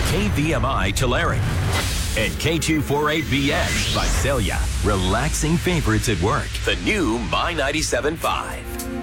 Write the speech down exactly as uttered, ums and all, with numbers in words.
K V M I Tulare. And K two forty-eight B X Visalia. Relaxing favorites at work. The new My ninety-seven point five.